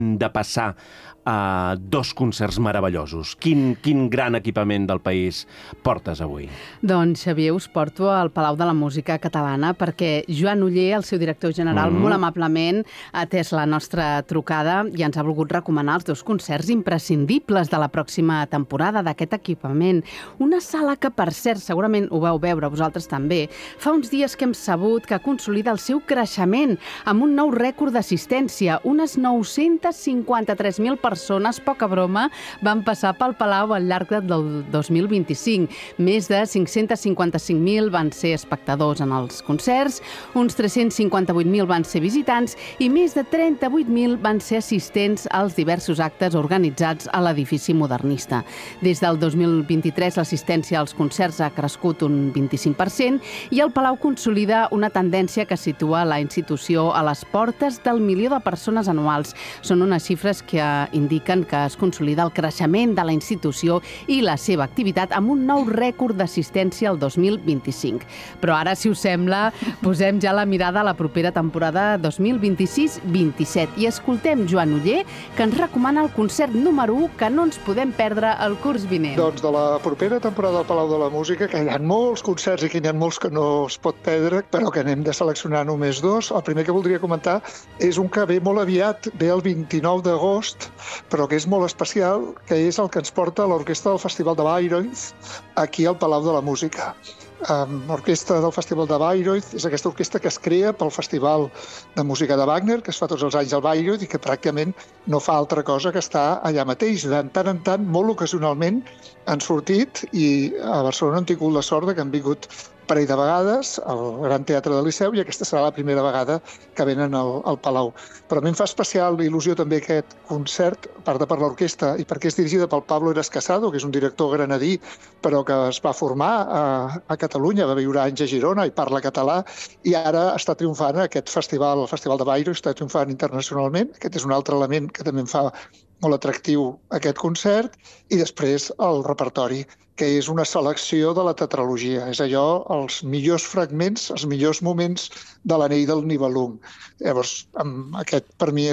de passar a dos concerts meravellosos. Quin gran equipament del país portes avui? Doncs, Xavier, us porto al Palau de la Música Catalana perquè Joan Oller, el seu director general, molt amablement ha atès la nostra trucada i ens ha volgut recomanar els dos concerts imprescindibles de la pròxima temporada d'aquest equipament. Una sala que, per cert, segurament ho vau veure vosaltres també, fa uns dies que hem sabut que consolida el seu creixement amb un nou rècord d'assistència. Unes 953.000 persones, poca broma, van passar pel Palau al llarg del 2025. Més de 555.000 van ser espectadors en els concerts, uns 358.000 van ser visitants i més de 38.000 van ser assistents als diversos actes organitzats a l'edifici modernista. Des del 2023 l'assistència als concerts ha crescut un 25% i el Palau consolida una tendència que situa la institució a les portes del 1.000.000 de persones anuals. Són unes xifres que indiquen que es consolida el creixement de la institució i la seva activitat amb un nou rècord d'assistència al 2025. Però ara, si us sembla, posem ja la mirada a la propera temporada 2026-27 i escoltem Joan Oller, que ens recomana el concert número 1 que no ens podem perdre el curs vinent. Doncs de la propera temporada del Palau de la Música, que hi ha molts concerts i que hi ha molts que no es pot perdre, però que n'hem de seleccionar només dos. El primer que voldria comentar és un que ve molt aviat, ve el 29 d'agost, però que és molt especial, que és el que ens porta l'orquestra del Festival de Bayreuth aquí al Palau de la Música. L'orquestra del Festival de Bayreuth és aquesta orquestra que es crea pel Festival de Música de Wagner, que es fa tots els anys al Bayreuth i que pràcticament no fa altra cosa que estar allà mateix. De tant en tant, molt ocasionalment, han sortit i a Barcelona han tingut la sort que han vingut parell de vegades al Gran Teatre del Liceu i aquesta serà la primera vegada que venen al Palau. Però a mi em fa especial il·lusió també aquest concert, a part de per l'orquestra i perquè és dirigida pel Pablo Eras Casado, que és un director granadí, però que es va formar a Catalunya, va viure anys a Girona i parla català i ara està triomfant aquest festival, el Festival de Bayreuth, està triomfant internacionalment. Aquest és un altre element que també em fa molt atractiu aquest concert, i després el repertori, que és una selecció de la tetralogia. És allò, els millors fragments, els millors moments de l'Anell del Nibelung. Llavors, aquest per mi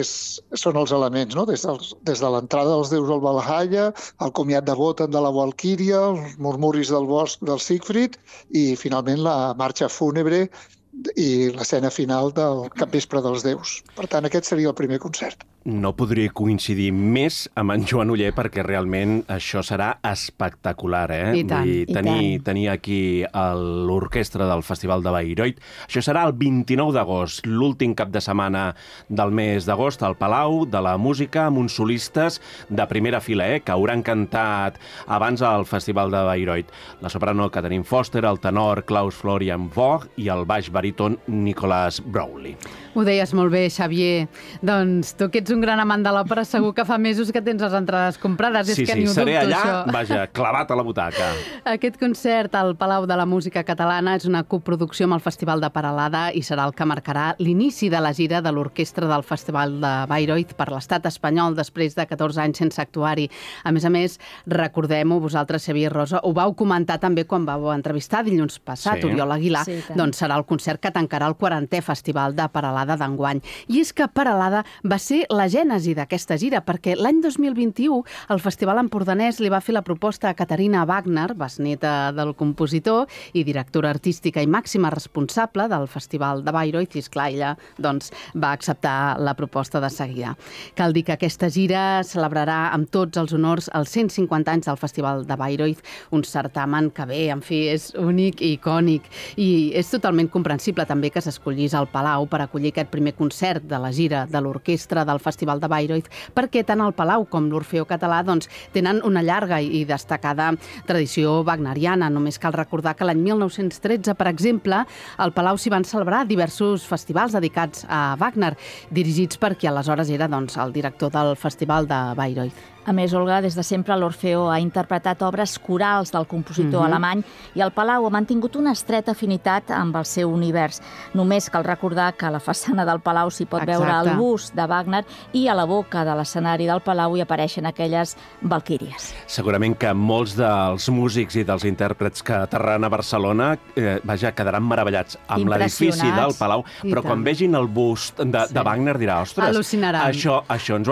són els elements, no? Des de l'entrada dels déus al Valhalla, el comiat de Wotan de la Valquíria, els murmuris del bosc del Siegfried i, finalment, la marxa fúnebre i l'escena final del Capvespre dels Déus. Per tant, aquest seria el primer concert. No podria coincidir més amb en Joan Oller perquè realment això serà espectacular, I tant, tenir aquí l'orquestra del Festival de Bayreuth. Això serà el 29 d'agost, l'últim cap de setmana del mes d'agost, al Palau de la Música, amb uns solistes de primera fila, que hauran cantat abans al Festival de Bayreuth. La soprano Catherine Foster, el tenor Klaus Florian Vogt i el baix baríton Nicholas Browley. Ho deies molt bé, Xavier. Doncs tu que ets un gran amant de l'òpera, segur que fa mesos que tens les entrades comprades. Sí, seré allà, vaja, clavat a la butaca. Aquest concert al Palau de la Música Catalana és una coproducció amb el Festival de Peralada i serà el que marcarà l'inici de la gira de l'orquestra del Festival de Bayreuth per l'estat espanyol després de 14 anys sense actuar-hi. A més, recordem-ho, vosaltres, Xavier Rosa, ho vau comentar també quan vau entrevistar dilluns passat, Oriol Aguilar, doncs serà el concert que tancarà el 40è Festival de Peralada d'enguany. I és que Peralada va ser la gènesi d'aquesta gira, perquè l'any 2021 el Festival Empordanès li va fer la proposta a Caterina Wagner, besneta del compositor i directora artística i màxima responsable del Festival de Bayreuth, i esclar, ella doncs, va acceptar la proposta de seguida. Cal dir que aquesta gira celebrarà amb tots els honors els 150 anys del Festival de Bayreuth, un certamen que bé, en fi, és únic i icònic, i és totalment comprensible també que s'escollís al Palau per acollir aquest primer concert de la gira de l'orquestra del Festival de Bayreuth, perquè tant el Palau com l'Orfeó Català doncs, tenen una llarga i destacada tradició wagneriana. Només cal recordar que l'any 1913, per exemple, al Palau s'hi van celebrar diversos festivals dedicats a Wagner, dirigits per qui aleshores era doncs, el director del Festival de Bayreuth. A més, Olga, des de sempre l'Orfeó ha interpretat obres corals del compositor alemany i el Palau ha mantingut una estreta afinitat amb el seu univers. Només cal recordar que a la façana del Palau s'hi pot veure el bust de Wagner i a la boca de l'escenari del Palau hi apareixen aquelles valquíries. Segurament que molts dels músics i dels intèrprets que aterraran a Barcelona quedaran meravellats amb l'edifici del Palau, però quan vegin el bust de Wagner dirà, ostres, això ens ho